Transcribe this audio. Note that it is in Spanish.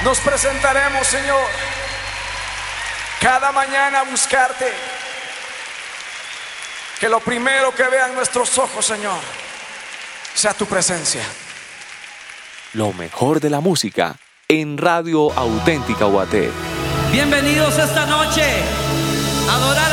Nos presentaremos, Señor, cada mañana a buscarte. Que lo primero que vean nuestros ojos, Señor, sea tu presencia. Lo mejor de la música en Radio Auténtica Guaté. Bienvenidos esta noche a adorar